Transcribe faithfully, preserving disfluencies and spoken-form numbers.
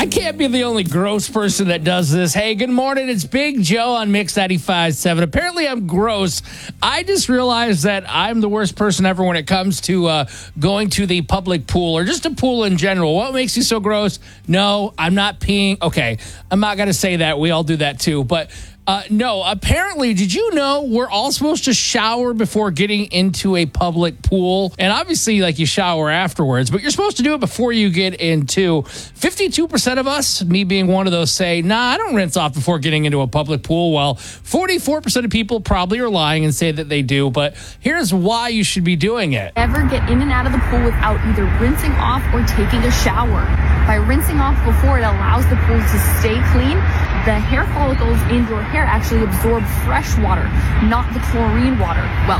I can't be the only gross person that does this. Hey, good morning. It's Big Joe on Mix ninety-five point seven. Apparently, I'm gross. I just realized that I'm the worst person ever when it comes to uh, going to the public pool or just a pool in general. What makes you so gross? No, I'm not peeing. Okay, I'm not going to say that. We all do that too. But uh, no, apparently, did you know we're all supposed to shower before getting into a public pool? And obviously, like, you shower afterwards, but you're supposed to do it before you get into. fifty-two percent of us, me being one of those, say, nah, I don't rinse off before getting into a public pool. Well, forty-four percent of people probably are lying and say that they do, but here's why you should be doing it. Ever get in and out of the pool without either rinsing off or taking a shower. By rinsing off before, it allows the pool to stay clean. The hair follicles in your hair actually absorb fresh water, not the chlorine water. Well,